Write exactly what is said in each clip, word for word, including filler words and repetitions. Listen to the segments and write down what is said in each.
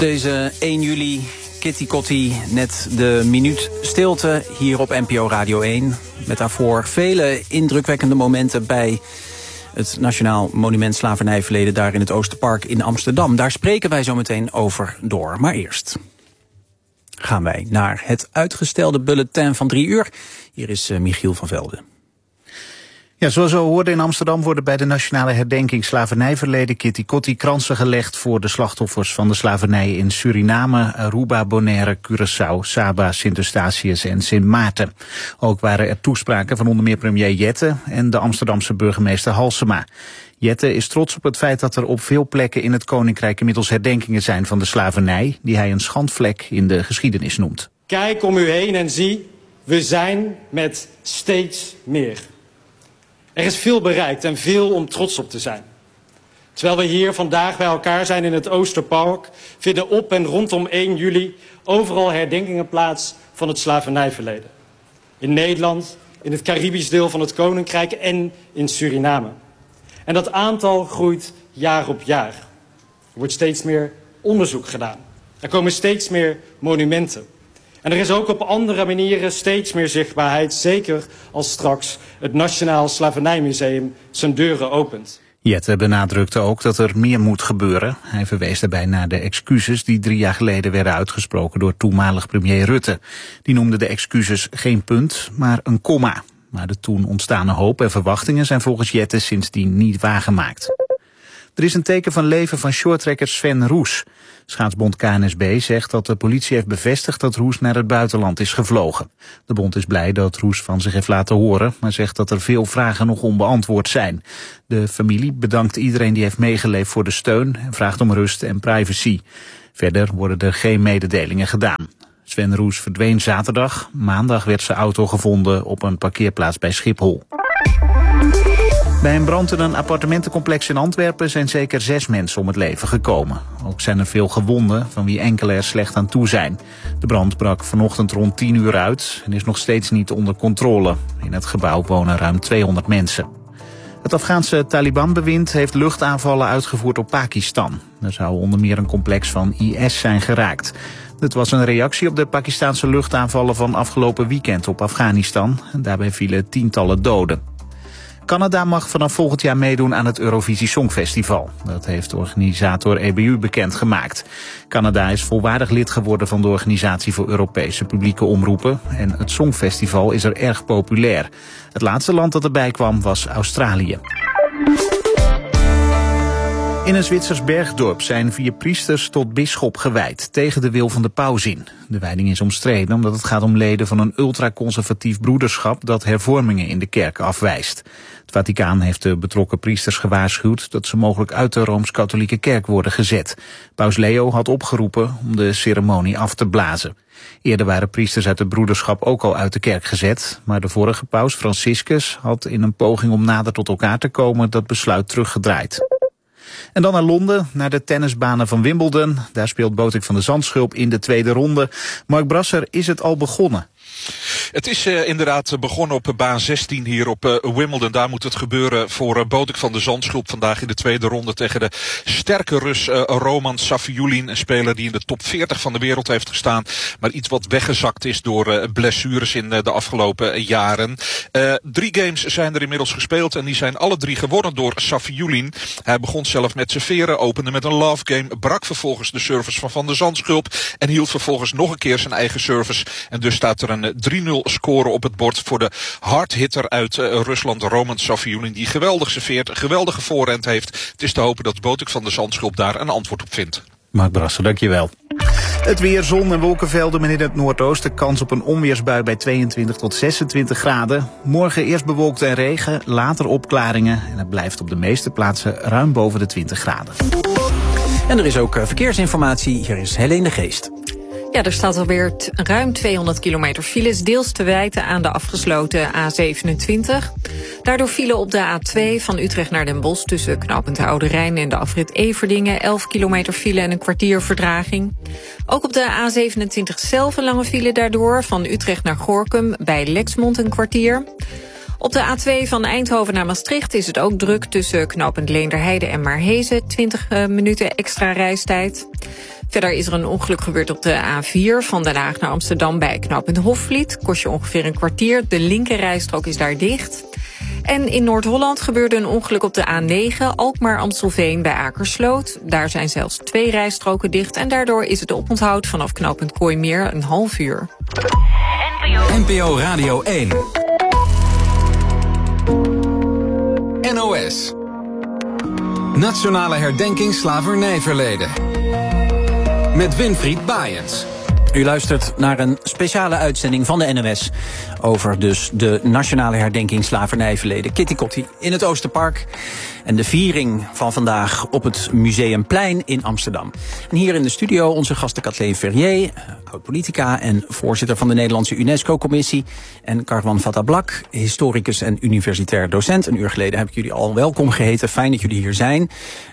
Deze één juli, Kitty Kotti, net de minuut stilte hier op N P O Radio één. Met daarvoor vele indrukwekkende momenten bij het Nationaal Monument Slavernijverleden daar in het Oosterpark in Amsterdam. Daar spreken wij zo meteen over door. Maar eerst gaan wij naar het uitgestelde bulletin van drie uur. Hier is uh, Michiel van Velden. Ja, zoals we hoorden in Amsterdam worden bij de Nationale Herdenking Slavernijverleden Kitty Kotti kransen gelegd voor de slachtoffers van de slavernij in Suriname, Aruba, Bonaire, Curaçao, Saba, Sint Eustatius en Sint Maarten. Ook waren er toespraken van onder meer premier Jette en de Amsterdamse burgemeester Halsema. Jette is trots op het feit dat er op veel plekken in het Koninkrijk inmiddels herdenkingen zijn van de slavernij, die hij een schandvlek in de geschiedenis noemt. Kijk om u heen en zie, we zijn met steeds meer. Er is veel bereikt en veel om trots op te zijn. Terwijl we hier vandaag bij elkaar zijn in het Oosterpark, vinden op en rondom één juli overal herdenkingen plaats van het slavernijverleden. In Nederland, in het Caribisch deel van het Koninkrijk en in Suriname. En dat aantal groeit jaar op jaar. Er wordt steeds meer onderzoek gedaan. Er komen steeds meer monumenten. En er is ook op andere manieren steeds meer zichtbaarheid, zeker als straks het Nationaal Slavernijmuseum zijn deuren opent. Jette benadrukte ook dat er meer moet gebeuren. Hij verwees daarbij naar de excuses die drie jaar geleden werden uitgesproken door toenmalig premier Rutte. Die noemde de excuses geen punt, maar een komma. Maar de toen ontstane hoop en verwachtingen zijn volgens Jette sindsdien niet waargemaakt. Er is een teken van leven van shorttrekker Sven Roes. Schaatsbond K N S B zegt dat de politie heeft bevestigd dat Roes naar het buitenland is gevlogen. De bond is blij dat Roes van zich heeft laten horen, maar zegt dat er veel vragen nog onbeantwoord zijn. De familie bedankt iedereen die heeft meegeleefd voor de steun en vraagt om rust en privacy. Verder worden er geen mededelingen gedaan. Sven Roes verdween zaterdag. Maandag werd zijn auto gevonden op een parkeerplaats bij Schiphol. Bij een brand in een appartementencomplex in Antwerpen zijn zeker zes mensen om het leven gekomen. Ook zijn er veel gewonden, van wie enkele er slecht aan toe zijn. De brand brak vanochtend rond tien uur uit en is nog steeds niet onder controle. In het gebouw wonen ruim tweehonderd mensen. Het Afghaanse Taliban-bewind heeft luchtaanvallen uitgevoerd op Pakistan. Er zou onder meer een complex van I S zijn geraakt. Het was een reactie op de Pakistanse luchtaanvallen van afgelopen weekend op Afghanistan. En daarbij vielen tientallen doden. Canada mag vanaf volgend jaar meedoen aan het Eurovisie Songfestival. Dat heeft organisator E B U bekendgemaakt. Canada is volwaardig lid geworden van de Organisatie voor Europese Publieke Omroepen. En het Songfestival is er erg populair. Het laatste land dat erbij kwam was Australië. In een Zwitsers bergdorp zijn vier priesters tot bisschop gewijd, tegen de wil van de paus in. De wijding is omstreden omdat het gaat om leden van een ultraconservatief broederschap dat hervormingen in de kerk afwijst. Het Vaticaan heeft de betrokken priesters gewaarschuwd dat ze mogelijk uit de Rooms-Katholieke Kerk worden gezet. Paus Leo had opgeroepen om de ceremonie af te blazen. Eerder waren priesters uit het broederschap ook al uit de kerk gezet, maar de vorige paus Franciscus had in een poging om nader tot elkaar te komen dat besluit teruggedraaid. En dan naar Londen, naar de tennisbanen van Wimbledon. Daar speelt Botik van de Zandschulp in de tweede ronde. Mark Brasser, is het al begonnen? Het is uh, inderdaad begonnen op baan zestien hier op uh, Wimbledon. Daar moet het gebeuren voor uh, Botik van de Zandschulp vandaag in de tweede ronde tegen de sterke Rus uh, Roman Safiullin. Een speler die in de top veertig van de wereld heeft gestaan, maar iets wat weggezakt is door uh, blessures in uh, de afgelopen uh, jaren. Uh, drie games zijn er inmiddels gespeeld en die zijn alle drie gewonnen door Safiullin. Hij begon zelf met serveren, opende met een love game, brak vervolgens de service van Van de Zandschulp en hield vervolgens nog een keer zijn eigen service. En dus staat er een drie nul score op het bord voor de hardhitter uit uh, Rusland, Roman Safiullin, die geweldig serveert, een geweldige voorhand heeft. Het is te hopen dat Botik van de Zandschulp daar een antwoord op vindt. Mark Brasser, dankjewel. Het weer, zon en wolkenvelden, maar in het noordoosten kans op een onweersbui bij tweeëntwintig tot zesentwintig graden. Morgen eerst bewolkt en regen, later opklaringen en het blijft op de meeste plaatsen ruim boven de twintig graden. En er is ook verkeersinformatie, hier is Helene de Geest. Ja, er staat alweer t- ruim tweehonderd kilometer files, deels te wijten aan de afgesloten A zevenentwintig. Daardoor vielen op de A twee van Utrecht naar Den Bosch tussen knooppunt Oude Rijn en de afrit Everdingen elf kilometer file en een kwartier vertraging. Ook op de A zevenentwintig zelf een lange file daardoor van Utrecht naar Gorinchem bij Lexmond een kwartier. Op de A twee van Eindhoven naar Maastricht is het ook druk tussen knooppunt Leenderheide en Maarhezen. twintig minuten extra reistijd. Verder is er een ongeluk gebeurd op de A vier van Den Haag naar Amsterdam bij knooppunt Hofvliet. Kost je ongeveer een kwartier. De linkerrijstrook is daar dicht. En in Noord-Holland gebeurde een ongeluk op de A negen, Alkmaar-Amstelveen bij Akersloot. Daar zijn zelfs twee rijstroken dicht en daardoor is het oponthoud vanaf knooppunt Kooimeer een half uur. N P O Radio één. N O S. Nationale Herdenking Slavernijverleden. Met Winfried Baaiens. U luistert naar een speciale uitzending van de N O S... over dus de Nationale Herdenking Slavernijverleden. Kitty Kotti in het Oosterpark. En de viering van vandaag op het Museumplein in Amsterdam. En hier in de studio onze gasten Kathleen Verrier, oud-politica en voorzitter van de Nederlandse UNESCO-commissie. En Karwan Fatah-Blak, historicus en universitair docent. Een uur geleden heb ik jullie al welkom geheten. Fijn dat jullie hier zijn.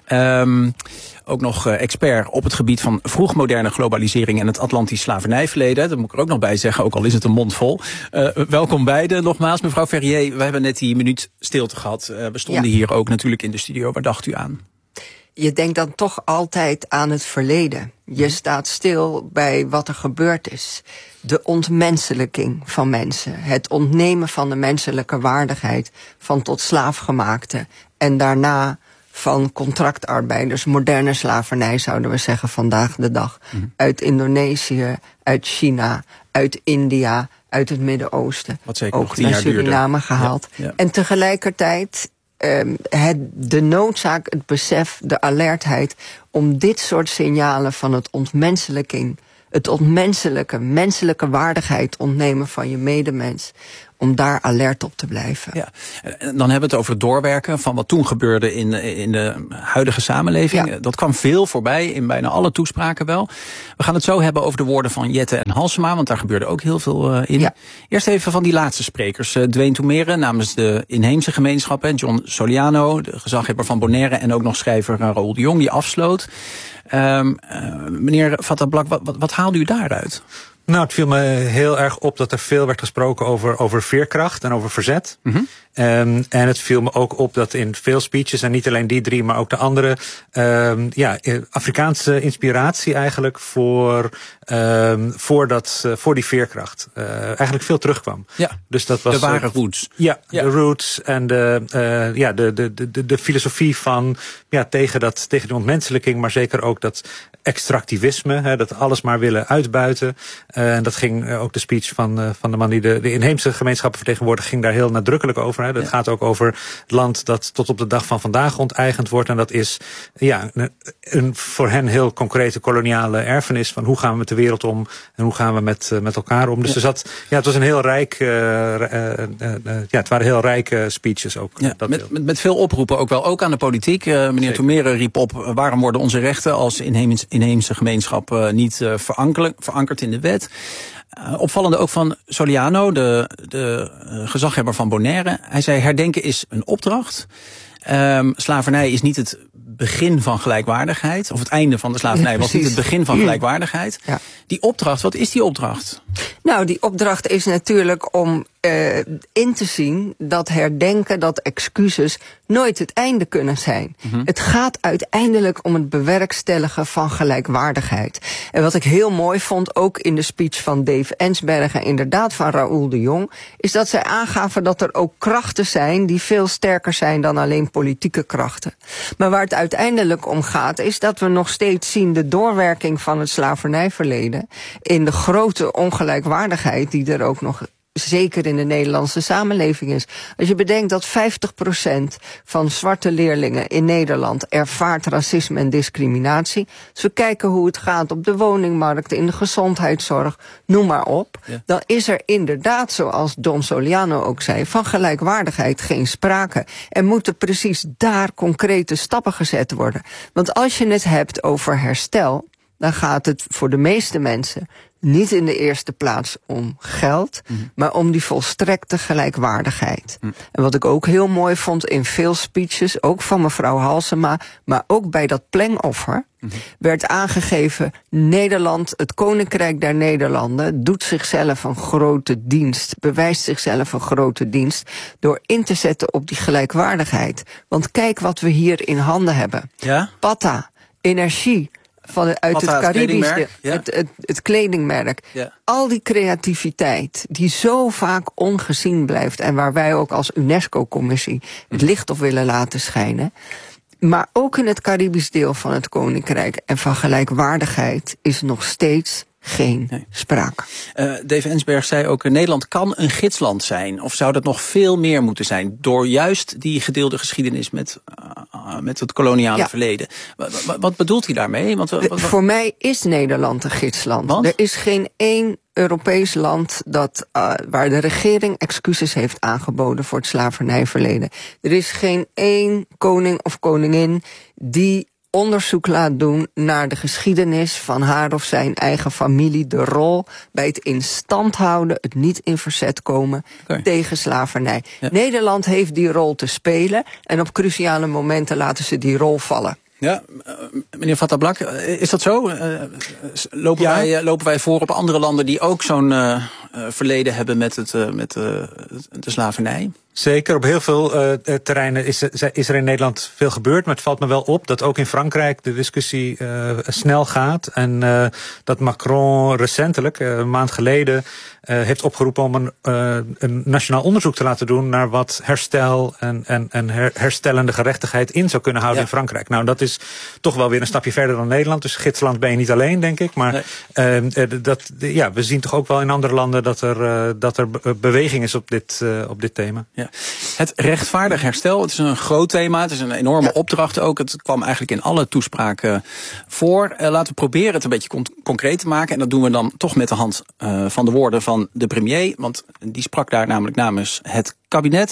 Um, Ook nog uh, expert op het gebied van vroegmoderne globalisering en het Atlantisch slavernijverleden. Dat moet ik er ook nog bij zeggen, ook al is het een mond vol. Uh, welkom beiden nogmaals. Mevrouw Verrier, we hebben net die minuut stilte gehad. Uh, we stonden ja. hier ook natuurlijk in de studio. Waar dacht u aan? Je denkt dan toch altijd aan het verleden. Je staat stil bij wat er gebeurd is. De ontmenselijking van mensen. Het ontnemen van de menselijke waardigheid van tot slaafgemaakte. En daarna van contractarbeiders, moderne slavernij zouden we zeggen vandaag de dag. Mm-hmm. Uit Indonesië, uit China, uit India, uit het Midden-Oosten. Wat zeker ook naar Suriname duurde. gehaald. Ja, ja. En tegelijkertijd um, het, de noodzaak, het besef, de alertheid om dit soort signalen van het ontmenselijking, het ontmenselijke, menselijke waardigheid ontnemen van je medemens, om daar alert op te blijven. Ja, dan hebben we het over het doorwerken van wat toen gebeurde in, in de huidige samenleving. Ja. Dat kwam veel voorbij in bijna alle toespraken wel. We gaan het zo hebben over de woorden van Jette en Halsema, want daar gebeurde ook heel veel uh, in. Ja. Eerst even van die laatste sprekers. Uh, Dwayne Toemere namens de inheemse gemeenschappen, John Soliano, de gezaghebber van Bonaire en ook nog schrijver uh, Raoul de Jong, die afsloot. Um, uh, meneer Fatah-Blak, wat, wat, wat haalde u daaruit? Nou, het viel me heel erg op dat er veel werd gesproken over, over veerkracht en over verzet. Mm-hmm. Um, en het viel me ook op dat in veel speeches, en niet alleen die drie, maar ook de andere, um, ja, Afrikaanse inspiratie eigenlijk voor, um, voor, dat, uh, voor die veerkracht uh, eigenlijk veel terugkwam. Ja, dus dat was, de ware roots. Ja, ja, de roots en de, uh, ja, de, de, de, de filosofie van, ja, tegen, dat, tegen de ontmenselijking, maar zeker ook dat extractivisme, hè, dat alles maar willen uitbuiten. Uh, en dat ging uh, ook de speech van, uh, van de man die de, de inheemse gemeenschappen vertegenwoordigt, ging daar heel nadrukkelijk over. Hè. Dat ja. gaat ook over het land dat tot op de dag van vandaag onteigend wordt. En dat is ja, een, een voor hen heel concrete koloniale erfenis van hoe gaan we met de wereld om en hoe gaan we met, uh, met elkaar om. Dus ja. er zat, ja, het was een heel rijk, uh, uh, uh, uh, ja, het waren heel rijke speeches ook. Ja, dat met, met, met veel oproepen ook wel, ook aan de politiek. Uh, meneer Toemere riep op, uh, waarom worden onze rechten als inheems, inheemse gemeenschap uh, niet uh, verankerd in de wet? Uh, opvallende ook van Soliano, de, de uh, gezaghebber van Bonaire. Hij zei, herdenken is een opdracht. Um, slavernij is niet het begin van gelijkwaardigheid. Of het einde van de slavernij ja, was niet het begin van gelijkwaardigheid. Ja. Die opdracht, wat is die opdracht? Nou, die opdracht is natuurlijk om uh, in te zien dat herdenken, dat excuses nooit het einde kunnen zijn. Mm-hmm. Het gaat uiteindelijk om het bewerkstelligen van gelijkwaardigheid. En wat ik heel mooi vond, ook in de speech van Dave Ensberg en inderdaad van Raoul de Jong, is dat zij aangaven dat er ook krachten zijn die veel sterker zijn dan alleen politieke krachten. Maar waar het uiteindelijk om gaat, is dat we nog steeds zien de doorwerking van het slavernijverleden in de grote ongelijkwaardigheid die er ook nog zeker in de Nederlandse samenleving is. Als je bedenkt dat vijftig procent van zwarte leerlingen in Nederland ervaart racisme en discriminatie. Als we kijken hoe het gaat op de woningmarkt, in de gezondheidszorg, noem maar op. Ja. Dan is er inderdaad, zoals Don Soliano ook zei, van gelijkwaardigheid geen sprake. Er moeten precies daar concrete stappen gezet worden. Want als je het hebt over herstel, dan gaat het voor de meeste mensen niet in de eerste plaats om geld, mm. maar om die volstrekte gelijkwaardigheid. Mm. En wat ik ook heel mooi vond in veel speeches, ook van mevrouw Halsema, maar ook bij dat plengoffer, mm. werd aangegeven, Nederland, het Koninkrijk der Nederlanden, doet zichzelf een grote dienst, bewijst zichzelf een grote dienst, door in te zetten op die gelijkwaardigheid. Want kijk wat we hier in handen hebben. Ja? Pata, energie, Van, uit Pata, het Caribisch, het, ja. het, het, het kledingmerk. Ja. Al die creativiteit die zo vaak ongezien blijft en waar wij ook als UNESCO-commissie het licht op willen laten schijnen. Maar ook in het Caribisch deel van het Koninkrijk en van gelijkwaardigheid is nog steeds geen nee. sprake. Uh, Dave Ensberg zei ook, uh, Nederland kan een gidsland zijn. Of zou dat nog veel meer moeten zijn? Door juist die gedeelde geschiedenis met, uh, met het koloniale ja. verleden. Wat, wat, wat bedoelt hij daarmee? Want, wat, wat... Voor mij is Nederland een gidsland. Want? Er is geen één Europees land dat, uh, waar de regering excuses heeft aangeboden voor het slavernijverleden. Er is geen één koning of koningin die onderzoek laat doen naar de geschiedenis van haar of zijn eigen familie, de rol bij het in stand houden, het niet in verzet komen okay. tegen slavernij. Ja. Nederland heeft die rol te spelen en op cruciale momenten laten ze die rol vallen. Ja, uh, meneer Fatah Blak, uh, is dat zo? Uh, lopen, ja. wij, uh, lopen wij voor op andere landen die ook zo'n uh, uh, verleden hebben met, het, uh, met uh, de slavernij? Zeker, op heel veel uh, terreinen is, is er in Nederland veel gebeurd. Maar het valt me wel op dat ook in Frankrijk de discussie uh, snel gaat. En uh, dat Macron recentelijk, uh, een maand geleden, uh, heeft opgeroepen om een, uh, een nationaal onderzoek te laten doen naar wat herstel en, en, en her, herstellende gerechtigheid in zou kunnen houden ja. in Frankrijk. Nou, dat is toch wel weer een stapje verder dan Nederland. Dus gidsland ben je niet alleen, denk ik. Maar nee. uh, dat, ja, we zien toch ook wel in andere landen dat er, uh, dat er beweging is op dit, uh, op dit thema. Ja. Het rechtvaardig herstel, het is een groot thema, het is een enorme ja. opdracht ook. Het kwam eigenlijk in alle toespraken voor. Uh, laten we proberen het een beetje con- concreet te maken. En dat doen we dan toch met de hand uh, van de woorden van de premier. Want die sprak daar namelijk namens het kabinet.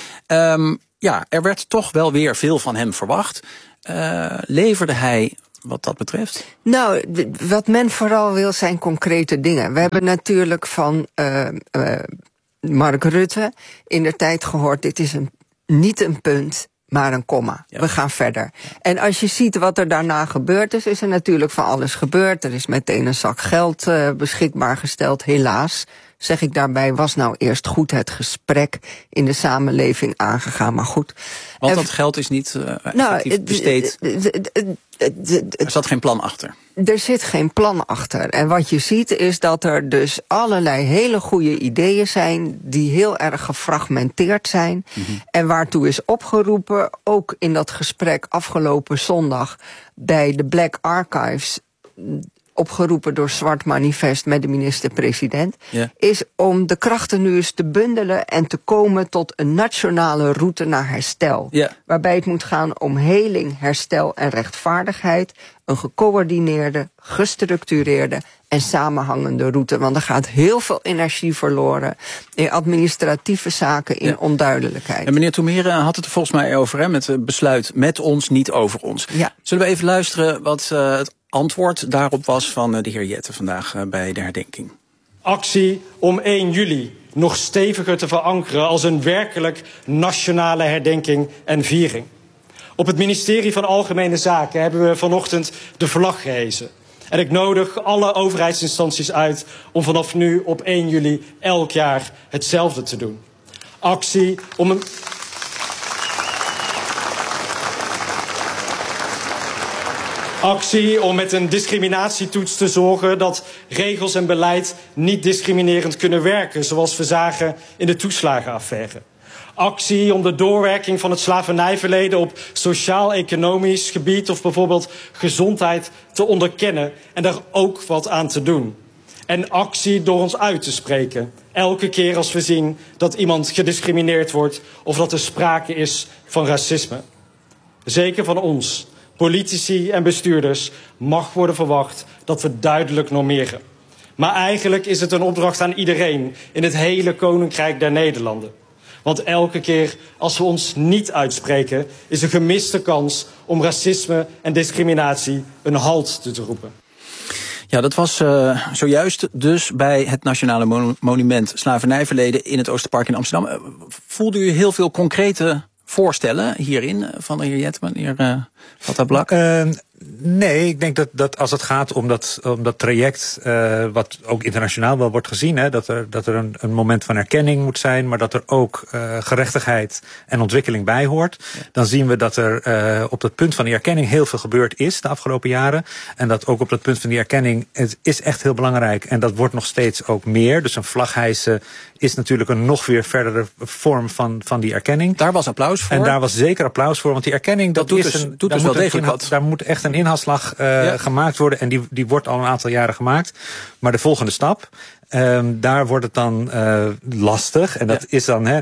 Um, ja, er werd toch wel weer veel van hem verwacht. Uh, leverde hij wat dat betreft? Nou, d- wat men vooral wil zijn concrete dingen. We hebben natuurlijk van Uh, uh, Mark Rutte in de tijd gehoord, dit is een, niet een punt, maar een komma. Ja. We gaan verder. Ja. En als je ziet wat er daarna gebeurd is, is er natuurlijk van alles gebeurd. Er is meteen een zak geld uh, beschikbaar gesteld, helaas. Zeg ik daarbij, was nou eerst goed het gesprek in de samenleving aangegaan, maar goed. Want en, dat geld is niet uh, effectief nou, besteed. Er zat geen plan achter. Er zit geen plan achter. En wat je ziet is dat er dus allerlei hele goede ideeën zijn die heel erg gefragmenteerd zijn. Mm-hmm. En waartoe is opgeroepen, ook in dat gesprek afgelopen zondag bij de Black Archives, opgeroepen door Zwart Manifest met de minister-president, ja. is om de krachten nu eens te bundelen en te komen tot een nationale route naar herstel. Ja. Waarbij het moet gaan om heling, herstel en rechtvaardigheid. Een gecoördineerde, gestructureerde en samenhangende route. Want er gaat heel veel energie verloren in administratieve zaken, in ja. onduidelijkheid. En meneer Toemere had het er volgens mij over, hè, met het besluit met ons, niet over ons. Ja. Zullen we even luisteren wat uh, het antwoord daarop was van uh, de heer Jette vandaag uh, bij de herdenking. Actie om één juli nog steviger te verankeren als een werkelijk nationale herdenking en viering. Op het ministerie van Algemene Zaken hebben we vanochtend de vlag gehezen. En ik nodig alle overheidsinstanties uit om vanaf nu op één juli elk jaar hetzelfde te doen. Actie om een... Actie om met een discriminatietoets te zorgen dat regels en beleid niet discriminerend kunnen werken, zoals we zagen in de toeslagenaffaire. Actie om de doorwerking van het slavernijverleden op sociaal-economisch gebied of bijvoorbeeld gezondheid te onderkennen en daar ook wat aan te doen. En actie door ons uit te spreken. Elke keer als we zien dat iemand gediscrimineerd wordt of dat er sprake is van racisme. Zeker van ons, politici en bestuurders, mag worden verwacht dat we duidelijk normeren. Maar eigenlijk is het een opdracht aan iedereen in het hele Koninkrijk der Nederlanden. Want elke keer als we ons niet uitspreken, is een gemiste kans om racisme en discriminatie een halt toe te roepen. Ja, dat was uh, zojuist dus bij het Nationale Mon- Monument Slavernijverleden in het Oosterpark in Amsterdam. Uh, voelde u heel veel concrete voorstellen hierin van de heer Jetman, meneer uh, Fatah Blak? Uh, nee, ik denk dat, dat als het gaat om dat, om dat traject, uh, wat ook internationaal wel wordt gezien, hè, dat er, dat er een, een moment van erkenning moet zijn, maar dat er ook uh, gerechtigheid en ontwikkeling bij hoort. Ja. Dan zien we dat er uh, op dat punt van die erkenning heel veel gebeurd is de afgelopen jaren. En dat ook op dat punt van die erkenning, het is echt heel belangrijk. En dat wordt nog steeds ook meer. Dus een vlag hijsen is natuurlijk een nog weer verdere vorm van, van die erkenning. Daar was applaus voor. En daar was zeker applaus voor, want die erkenning, dat, dat doet is dus, een, doet dus wel degelijk inhoud, wat. Daar moet echt een inhaalslag uh, ja. gemaakt worden. En die, die wordt al een aantal jaren gemaakt. Maar de volgende stap, Um, daar wordt het dan uh, lastig. En dat ja. is dan, hè,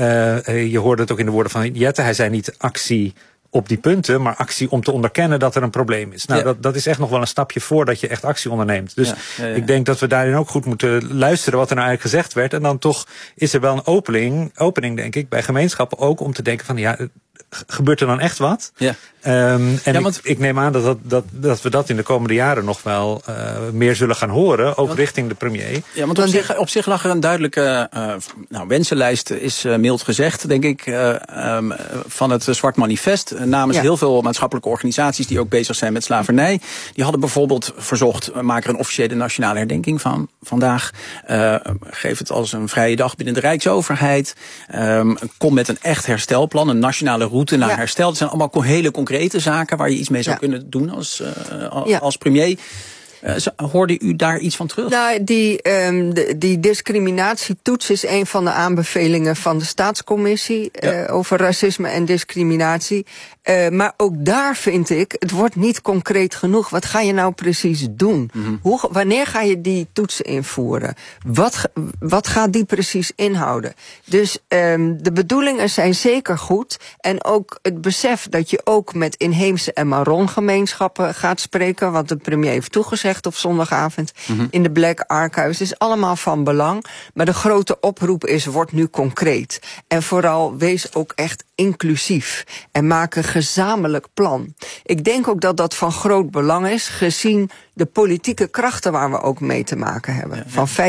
uh, je hoorde het ook in de woorden van Jette, hij zei niet actie op die punten, maar actie om te onderkennen dat er een probleem is. Nou, ja. dat, dat is echt nog wel een stapje voordat je echt actie onderneemt. Dus ja, ja, ja. ik denk dat we daarin ook goed moeten luisteren wat er nou eigenlijk gezegd werd. En dan toch is er wel een opening, opening denk ik, bij gemeenschappen ook om te denken van, ja, gebeurt er dan echt wat? Ja. Um, en ja, want, ik, ik neem aan dat, dat, dat, dat we dat in de komende jaren nog wel uh, meer zullen gaan horen, ook want, richting de premier. Ja, want op zich, op zich lag er een duidelijke uh, nou, wensenlijst, is uh, mild gezegd, denk ik, uh, um, van het Zwart Manifest, uh, namens ja. heel veel maatschappelijke organisaties die ook bezig zijn met slavernij. Die hadden bijvoorbeeld verzocht, maak er een officiële nationale herdenking van vandaag. Uh, geef het als een vrije dag binnen de Rijksoverheid. Um, kom met een echt herstelplan, een nationale route naar ja. herstel. Dat zijn allemaal hele concrete zaken waar je iets mee zou ja. kunnen doen als, uh, als ja. premier. Uh, hoorde u daar iets van terug? Nou, die, um, de, die discriminatietoets is een van de aanbevelingen van de Staatscommissie ja. uh, over racisme en discriminatie. Uh, maar ook daar vind ik, het wordt niet concreet genoeg. Wat ga je nou precies doen? Mm-hmm. Hoe, wanneer ga je die toetsen invoeren? Wat, wat gaat die precies inhouden? Dus um, de bedoelingen zijn zeker goed. En ook het besef dat je ook met inheemse en Maron-gemeenschappen gaat spreken, wat de premier heeft toegezegd op zondagavond mm-hmm. in de Black Archives, is allemaal van belang. Maar de grote oproep is, word nu concreet. En vooral, wees ook echt inclusief. En maak een gezamenlijk plan. Ik denk ook dat dat van groot belang is, gezien de politieke krachten waar we ook mee te maken hebben. Ja, ja. Van